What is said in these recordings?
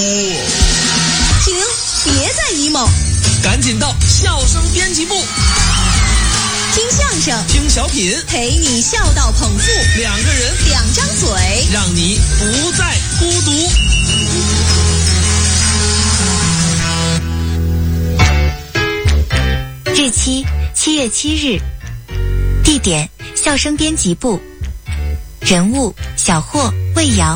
停，别再 emo， 赶紧到笑声编辑部， 听相声， 听小品， 陪你笑到捧腹， 两个人， 两张嘴， 让你不再孤独。 日期7月7日，地点笑声编辑部，人物小霍、魏瑶。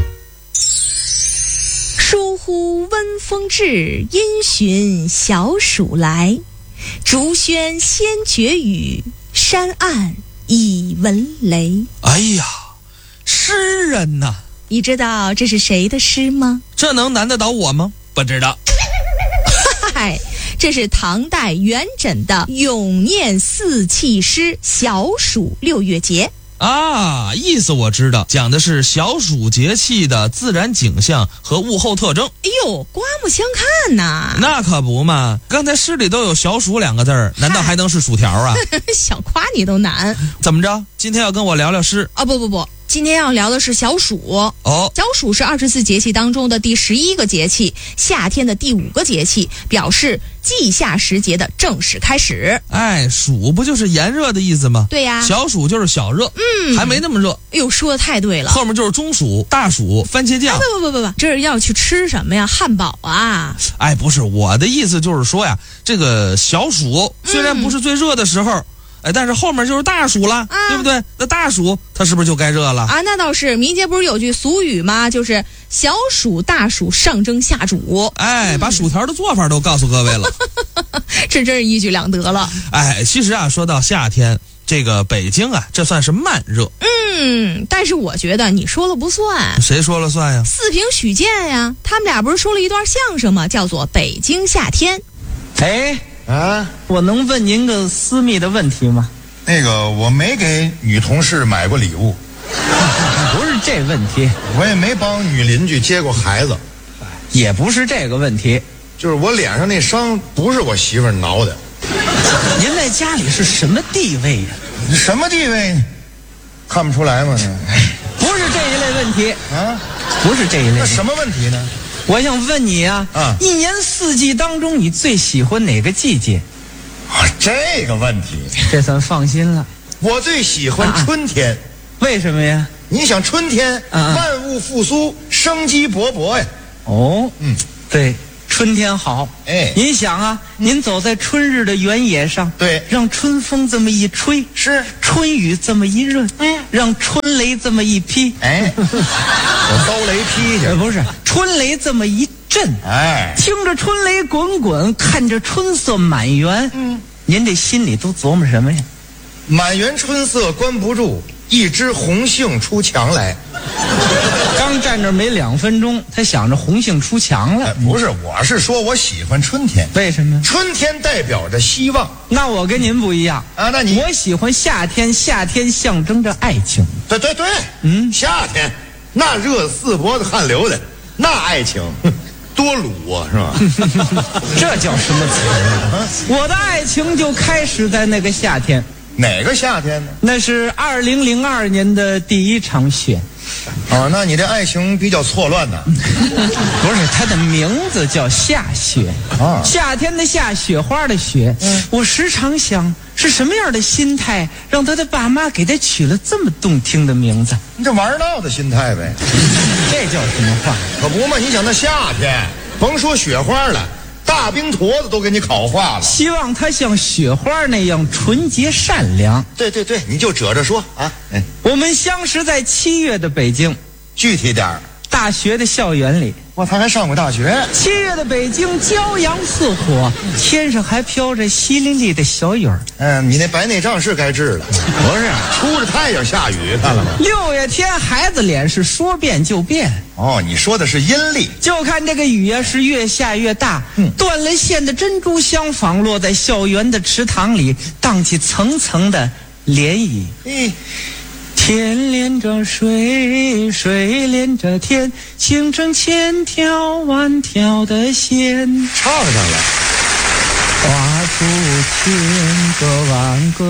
疏忽温风至，因循小暑来。竹喧先觉雨，山岸已闻雷。 哎呀，诗人呐！ 你知道这是谁的诗吗？ 这能难得倒我吗？不知道。 嗨，这是唐代元稹的咏念四气诗《小暑六月节》。 啊，意思我知道，讲的是小暑节气的自然景象和物候特征。 哎呦，刮目相看呐！ 那可不嘛，刚才诗里都有小暑2个字儿，难道还能是薯条啊？ 想夸你都难。 怎么着？今天要跟我聊聊诗啊？不，今天要聊的是小暑。 哦， 小暑是24节气当中的第11个节气，夏天的第5个节气，表示季夏时节的正式开始。 哎，暑不就是炎热的意思吗？ 对呀， 小暑就是小热，还没那么热。 哎呦，说的太对了。 后面就是中暑、大暑、番茄酱。 不，这是要去吃什么呀？汉堡啊？ 哎，不是，我的意思就是说呀，这个小暑虽然不是最热的时候。哎，但是后面就是大暑了，对不对？那大暑它是不是就该热了啊？那倒是，民间不是有句俗语吗？就是小暑大暑上蒸下煮。 哎，把薯条的做法都告诉各位了， 这真是一举两得了。 哎，其实啊，说到夏天，这个北京啊，这算是慢热。 但是我觉得你说了不算。 谁说了算呀？ 四平、许健呀，他们俩不是说了一段相声吗？叫做《北京夏天》。 哎。啊，我能问您个私密的问题吗？ 那个，我没给女同事买过礼物。 不是这问题， 我也没帮女邻居接过孩子， 也不是这个问题， 就是我脸上那伤不是我媳妇儿挠的。 您在家里是什么地位呀？ 什么地位？看不出来吗？ 不是这一类问题啊， 不是这一类。 那什么问题呢？ 我想问你啊，一年四季当中，你最喜欢哪个季节？ 啊，这个问题， 这算放心了。 我最喜欢春天。 为什么呀？ 你想春天，万物复苏，生机勃勃呀。 哦，对，春天好。 哎， 您想啊，您走在春日的原野上， 对， 让春风这么一吹， 是春雨这么一润，让春雷这么一劈， 哎，我遭雷劈去， 不是春雷这么一震， 哎， 听着春雷滚滚，看着春色满园，您这心里都琢磨什么呀？ 满园春色关不住，一枝红杏出墙来。 刚站这没2分钟，他想着红杏出墙了。 不是，我是说我喜欢春天。 为什么？ 春天代表着希望。 那我跟您不一样啊，那我喜欢夏天，夏天象征着爱情。 对，夏天那热四脖子汗流的，那爱情多鲁啊，是吧？ 这叫什么词啊？我的爱情就开始在那个夏天。 哪个夏天呢？ 那是2002年的第一场雪。 哦，那你这爱情比较错乱呢。 不是，它的名字叫夏雪啊，夏天的夏，雪花的雪。我时常想，是什么样的心态让他的爸妈给他取了这么动听的名字？ 你这玩闹的心态呗。 这叫什么话？ 可不嘛！你想那夏天，甭说雪花了，大冰坨子都给你烤化了。 希望他像雪花那样纯洁善良。 对，你就褶着说啊。 我们相识在7月的北京， 具体点儿。 大学的校园里。 他还上过大学。 7月的北京骄阳似火，天上还飘着淅沥沥的小雨儿。 你那白内障是该治了。 不是， 出着太阳下雨，看了吗 ？6月天孩子脸是说变就变。 哦，你说的是阴历。 就看这个雨呀，是越下越大。断了线的珍珠相仿，落在校园的池塘里，荡起层层的涟漪。天连着水，水连着天，形成千条万条的线。 唱上了。 画出千个万个